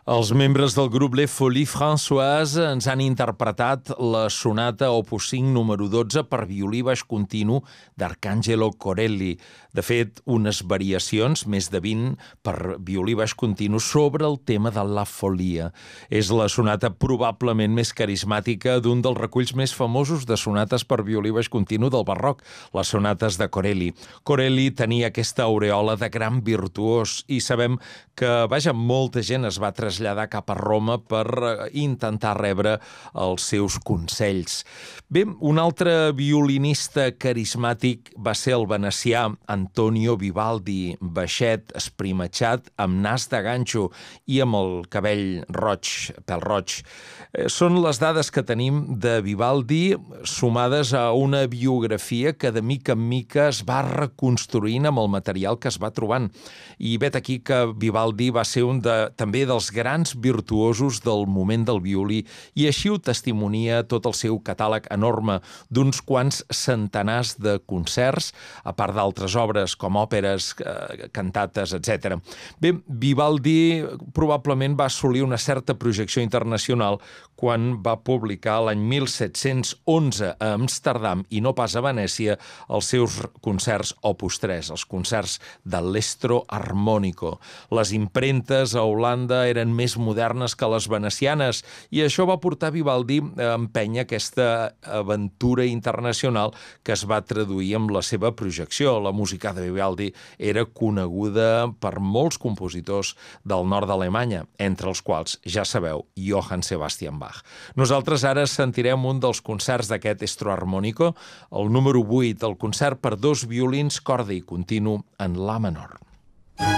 Els membres del grup Les Folies Françoises ens han interpretat la sonata opus 5 número 12 per violí baix continu d'Arcangelo Corelli. De fet, unes variacions, més de 20, per violí baix continu sobre el tema de la folia. És la sonata probablement més carismàtica d'un dels reculls més famosos de sonates per violí baix continu del barroc, les sonates de Corelli. Corelli tenia aquesta aureola de gran virtuós i sabem que, molta gent es va traslladar cap a Roma per intentar rebre els seus consells. Bé, un altre violinista carismàtic va ser el venecià Antonio Vivaldi, baixet, esprimatxat, amb nas de ganxo i amb el cabell roig, pèl roig. Són les dades que tenim de Vivaldi sumades a una biografia que de mica en mica es va reconstruint amb el material que es va trobant. I vet aquí que Vivaldi va ser també dels grans virtuosos del moment del violí i així ho testimonia tot el seu catàleg enorme d'uns quants centenars de concerts, a part d'altres obres com òperes, cantates, etc. Bé, Vivaldi probablement va assolir una certa projecció internacional quan va publicar l'any 1711 a Amsterdam i no pas a Venècia els seus concerts opus 3, els concerts de l'Estro Armonico. Les impremtes a Holanda eren més modernes que les venecianes i això va portar Vivaldi a empènyer aquesta aventura internacional que es va traduir amb la seva projecció. La música de Vivaldi era coneguda per molts compositors del nord d'Alemanya, entre els quals, ja sabeu, Johann Sebastian Bach. Nosaltres ara sentirem un dels concerts d'aquest Estro Armonico, el número 8, el concert per 2 violins, corda i continu en la menor.